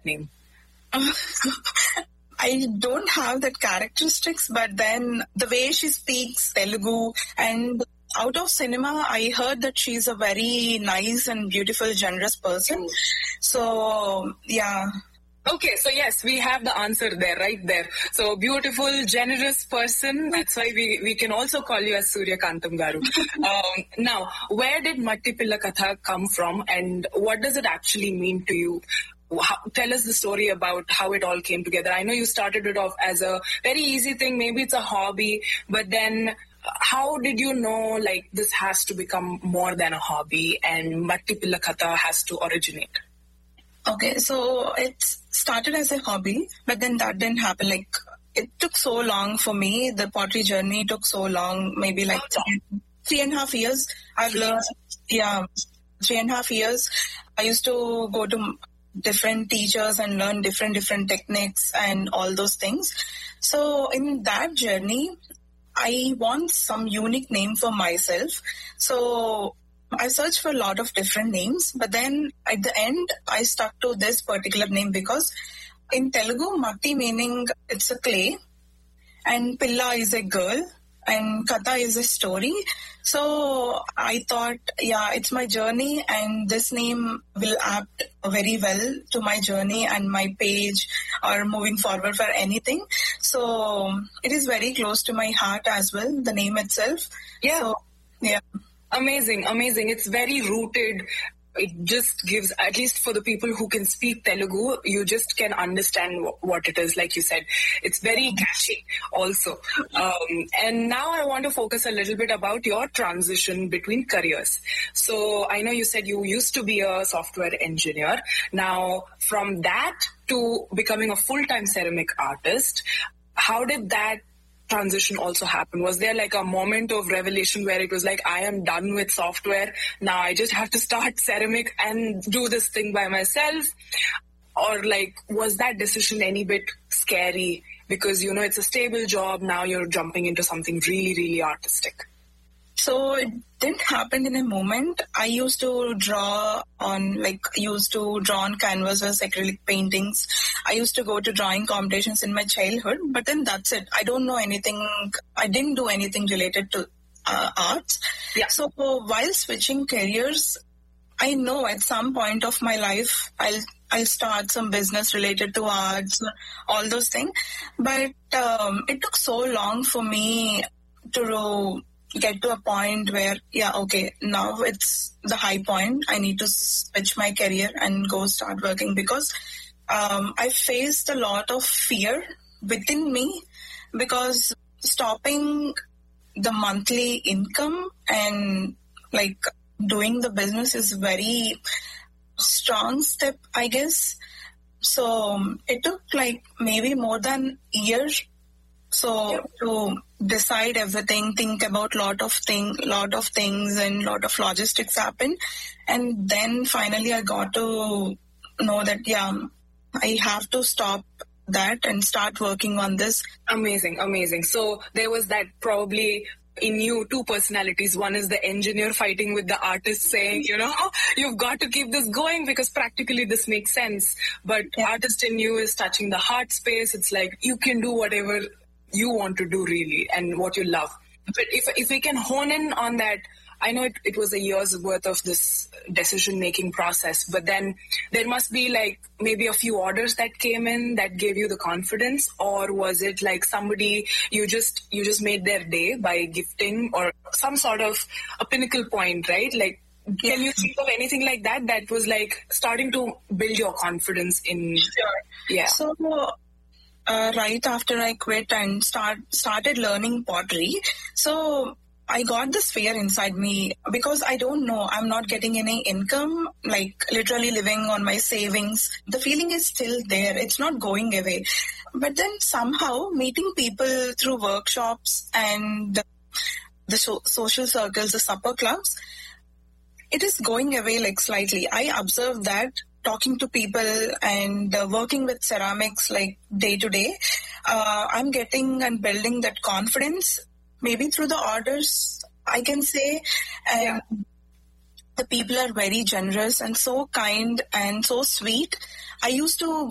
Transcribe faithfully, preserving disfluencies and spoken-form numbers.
that name? I don't have that characteristics, but then the way she speaks Telugu and out of cinema, I heard that she's a very nice and beautiful, generous person. So, yeah. Okay, so yes, we have the answer there, right there. So, beautiful, generous person. That's why we, we can also call you as Surya Kantam Garu. um, now, where did Matti Pilla Katha come from and what does it actually mean to you? How, tell us the story about how it all came together. I know you started it off as a very easy thing. Maybe it's a hobby, but then how did you know, like, this has to become more than a hobby and Matti Pilla Katha has to originate? Okay, so it started as a hobby, but then that didn't happen. Like, it took so long for me. The pottery journey took so long, maybe like three and a half years. I've learned, yeah, three and a half years. I used to go to different teachers and learn different, different techniques and all those things. So in that journey, I want some unique name for myself. So I searched for a lot of different names, but then at the end, I stuck to this particular name because in Telugu, Matti meaning it's a clay and Pilla is a girl and Katha is a story. So I thought, yeah, it's my journey and this name will apt very well to my journey and my page or moving forward for anything. So it is very close to my heart as well, the name itself. Yeah. So, yeah. Amazing, amazing. It's very rooted. It just gives, at least for the people who can speak Telugu, you just can understand w- what it is. Like you said, it's very catchy also. Um, and now I want to focus a little bit about your transition between careers. So I know you said you used to be a software engineer. Now from that to becoming a full-time ceramic artist, how did that transition also happen? Was there like a moment of revelation where it was like, I am done with software, now I just have to start ceramic and do this thing by myself? Or like, was that decision any bit scary because, you know, it's a stable job, now you're jumping into something really, really artistic? So it didn't happen in a moment. I used to draw on, like, used to draw on canvases, acrylic paintings. I used to go to drawing competitions in my childhood, but then that's it. I don't know anything. I didn't do anything related to uh, arts. Yeah. So while switching careers, I know at some point of my life, I'll I'll start some business related to arts, all those things. But um, it took so long for me to get to a point where, yeah, okay, now it's the high point. I need to switch my career and go start working because um, I faced a lot of fear within me because stopping the monthly income and like doing the business is very strong step, I guess. So it took like maybe more than a year. So yep. to decide everything, think about lot of thing, lot of things and lot of logistics happen. And then finally I got to know that, yeah, I have to stop that and start working on this. Amazing, amazing. So there was that probably in you two personalities. One is the engineer fighting with the artist saying, you know, you've got to keep this going because practically this makes sense. But yeah. Artist in you is touching the heart space. It's like you can do whatever you want to do really and what you love. But if if we can hone in on that, I know it, it was a year's worth of this decision-making process, but then there must be like maybe a few orders that came in that gave you the confidence, or was it like somebody you just you just made their day by gifting or some sort of a pinnacle point, right? Like, can you think of anything like that that was like starting to build your confidence in? Sure. Yeah. So uh, right after I quit and start started learning pottery, so I got this fear inside me because I don't know, I'm not getting any income, like literally living on my savings. The feeling is still there. It's not going away. But then somehow meeting people through workshops and the, the so- social circles, the supper clubs, it is going away like slightly. I observed that talking to people and uh, working with ceramics like day to day, uh, I'm getting and building that confidence. Maybe through the orders, I can say, and yeah. the people are very generous and so kind and so sweet. I used to